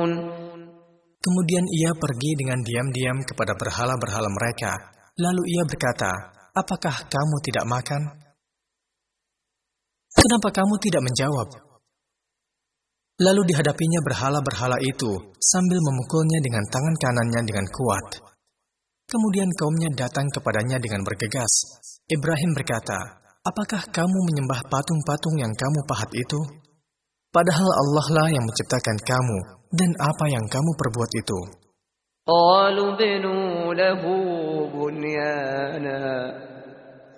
Kemudian ia pergi dengan diam-diam kepada berhala-berhala mereka. Lalu ia berkata, "Apakah kamu tidak makan? Kenapa kamu tidak menjawab?" Lalu dihadapinya berhala-berhala itu sambil memukulnya dengan tangan kanannya dengan kuat. Kemudian kaumnya datang kepadanya dengan bergegas. Ibrahim berkata, "Apakah kamu menyembah patung-patung yang kamu pahat itu? Padahal Allah lah yang menciptakan kamu, dan apa yang kamu perbuat itu?" قالوا ابنوا له بنيانا